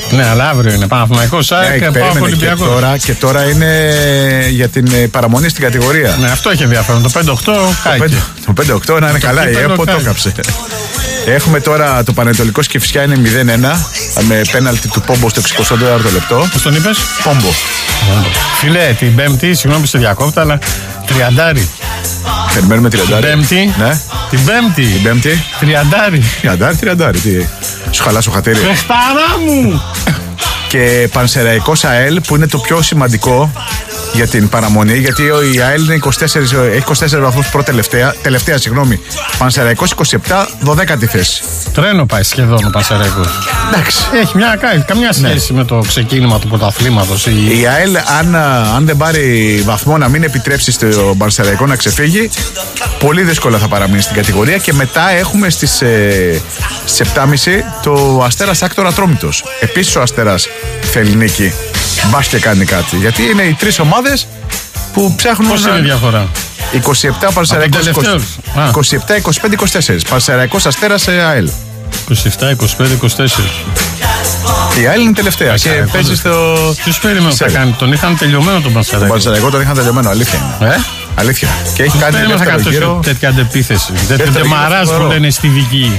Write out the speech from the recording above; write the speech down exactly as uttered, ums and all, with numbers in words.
Ναι, αλλά αύριο είναι Παναθηναϊκός ΑΕΚ και Πάο Ολυμπιακός. Και τώρα, και τώρα είναι για την παραμονή στην κατηγορία. Ναι, αυτό έχει ενδιαφέρον. Το πέντε οκτώ κάηκε. Το πέντε οκτώ να είναι το καλά, η ΕΠΟ το έκαψε. Έχουμε τώρα το Πανετολικός Κηφισιά είναι μηδέν ένα με πέναλτι του Πόμπο στο εικοστό τέταρτο λεπτό. Πώς τον είπες? Πόμπο. Φίλε, την Πέμπτη, συγγνώμη που σε διακόπτα, αλλά τριαντάρι. Περιμένουμε τριαντάρι. Την Πέμπτη. Ναι. Την Πέμπτη. Την Πέμπτη. Τριαντάρι. Τριαντάρι, τριαντάρι. Τι. Σου χαλάσω χατήρι. Πεχτάρα μου! Και Πανσεραϊκός ΑΕΛ που είναι το πιο σημαντικό για την παραμονή, γιατί η ΑΕΛ είναι είκοσι τέσσερα, έχει είκοσι τέσσερα βαθμούς πρώτη-τελευταία, τελευταία, συγγνώμη. Πανσεραϊκός είκοσι επτά, δωδέκατη θέση. Τρένο πάει σχεδόν ο Πανσεραϊκός. Εντάξει. Έχει μια, καμιά σχέση ναι. με το ξεκίνημα του πρωταθλήματος. Η, η ΑΕΛ, αν, αν δεν πάρει βαθμό να μην επιτρέψει στο Πανσεραϊκό να ξεφύγει, πολύ δύσκολα θα παραμείνει στην κατηγορία. Και μετά έχουμε στις, ε, στις επτά και μισή το Αστέρας Άκτορα Ατρόμητος. Επίσης ο Αστέρας θέλει νίκη. Μπας και κάνει κάτι. Γιατί είναι οι τρεις ομάδες που ψάχνουν. Πώς είναι η διαφορά? είκοσι επτά Πανσεραϊκός, είκοσι επτά είκοσι πέντε είκοσι τέσσερα. Πανσεραϊκός Αστέρας ΑΕΛ. είκοσι επτά είκοσι πέντε είκοσι τέσσερα. Η ΑΕΛ είναι τελευταία. Και παίζει στο. Ποιος περίμενε θα κάνει? Τον είχαν τελειωμένο τον Πανσεραϊκό. Τον Πανσεραϊκό τον είχαν τελειωμένο. Αλήθεια είναι. Ε? Αλήθεια. Και έχει κάνει τέτοια αντεπίθεση. Τέτοια ντεμαράζ που λένε στη δική.